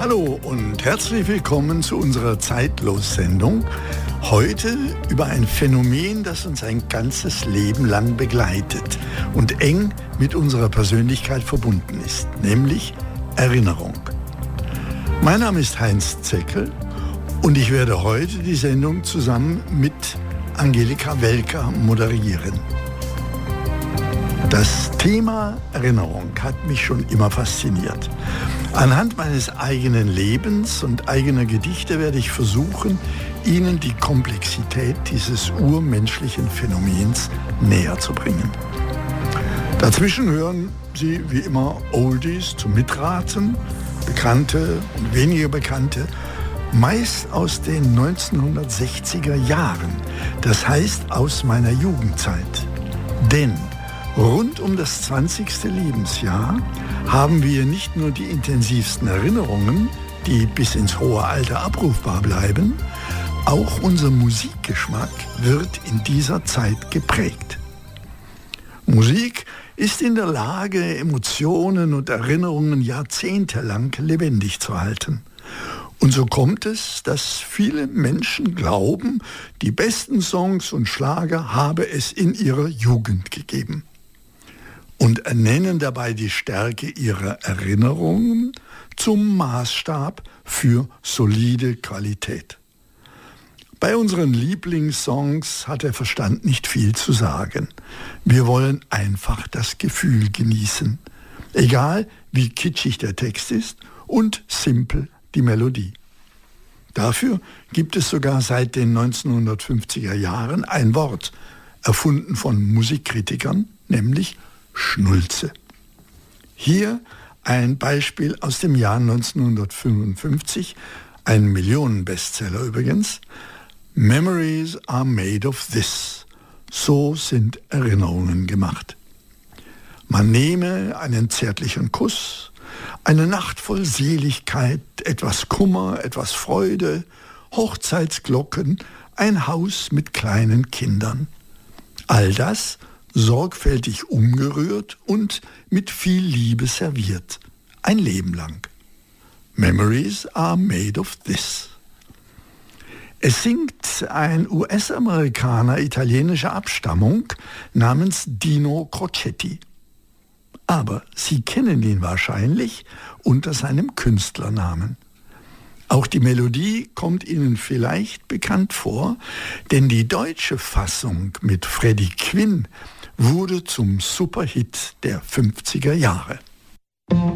Hallo und herzlich willkommen zu unserer Zeitlos-Sendung. Heute über ein Phänomen, das uns ein ganzes Leben lang begleitet und eng mit unserer Persönlichkeit verbunden ist, nämlich Erinnerung. Mein Name ist Heinz Zeckel und ich werde heute die Sendung zusammen mit Angelika Welker moderieren. Das Thema Erinnerung hat mich schon immer fasziniert. Anhand meines eigenen Lebens und eigener Gedichte werde ich versuchen, Ihnen die Komplexität dieses urmenschlichen Phänomens näher zu bringen. Dazwischen hören Sie wie immer Oldies zum Mitraten, bekannte und weniger bekannte, meist aus den 1960er Jahren, das heißt aus meiner Jugendzeit. Denn rund um das 20. Lebensjahr haben wir nicht nur die intensivsten Erinnerungen, die bis ins hohe Alter abrufbar bleiben, auch unser Musikgeschmack wird in dieser Zeit geprägt. Musik ist in der Lage, Emotionen und Erinnerungen jahrzehntelang lebendig zu halten. Und so kommt es, dass viele Menschen glauben, die besten Songs und Schlager habe es in ihrer Jugend gegeben. Und ernennen dabei die Stärke ihrer Erinnerungen zum Maßstab für solide Qualität. Bei unseren Lieblingssongs hat der Verstand nicht viel zu sagen. Wir wollen einfach das Gefühl genießen, egal wie kitschig der Text ist und simpel die Melodie. Dafür gibt es sogar seit den 1950er Jahren ein Wort, erfunden von Musikkritikern, nämlich Schnulze. Hier ein Beispiel aus dem Jahr 1955, ein Millionenbestseller übrigens. Memories are made of this. So sind Erinnerungen gemacht. Man nehme einen zärtlichen Kuss, eine Nacht voll Seligkeit, etwas Kummer, etwas Freude, Hochzeitsglocken, ein Haus mit kleinen Kindern. All das sorgfältig umgerührt und mit viel Liebe serviert. Ein Leben lang. Memories are made of this. Es singt ein US-Amerikaner italienischer Abstammung namens Dino Crocetti. Aber Sie kennen ihn wahrscheinlich unter seinem Künstlernamen. Auch die Melodie kommt Ihnen vielleicht bekannt vor, denn die deutsche Fassung mit Freddie Quinn wurde zum Superhit der 50er Jahre.